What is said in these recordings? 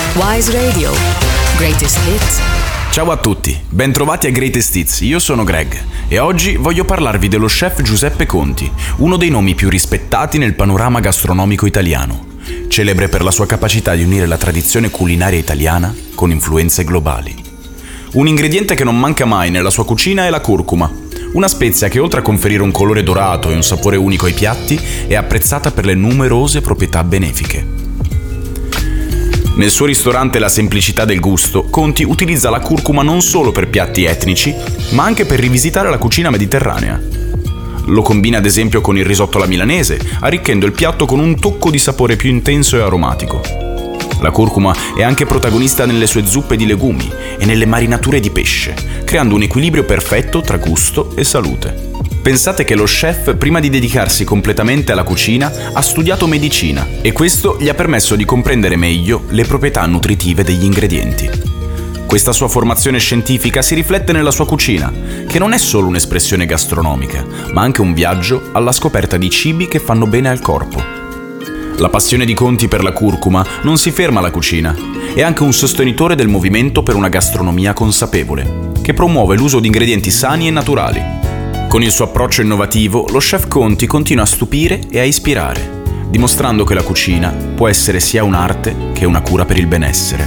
Wise Radio. Greatest Hits. Ciao a tutti, bentrovati a Greatest Hits, io sono Greg e oggi voglio parlarvi dello chef Giuseppe Conti, uno dei nomi più rispettati nel panorama gastronomico italiano, celebre per la sua capacità di unire la tradizione culinaria italiana con influenze globali. Un ingrediente che non manca mai nella sua cucina è la curcuma, una spezia che oltre a conferire un colore dorato e un sapore unico ai piatti è apprezzata per le numerose proprietà benefiche. Nel suo ristorante La Semplicità del Gusto, Conti utilizza la curcuma non solo per piatti etnici, ma anche per rivisitare la cucina mediterranea. Lo combina ad esempio con il risotto alla milanese, arricchendo il piatto con un tocco di sapore più intenso e aromatico. La curcuma è anche protagonista nelle sue zuppe di legumi e nelle marinature di pesce, creando un equilibrio perfetto tra gusto e salute. Pensate che lo chef, prima di dedicarsi completamente alla cucina, ha studiato medicina e questo gli ha permesso di comprendere meglio le proprietà nutritive degli ingredienti. Questa sua formazione scientifica si riflette nella sua cucina, che non è solo un'espressione gastronomica, ma anche un viaggio alla scoperta di cibi che fanno bene al corpo. La passione di Conti per la curcuma non si ferma alla cucina, è anche un sostenitore del movimento per una gastronomia consapevole, che promuove l'uso di ingredienti sani e naturali. Con il suo approccio innovativo, lo chef Conti continua a stupire e a ispirare, dimostrando che la cucina può essere sia un'arte che una cura per il benessere.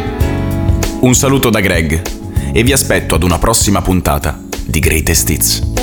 Un saluto da Greg e vi aspetto ad una prossima puntata di Greatest Hits.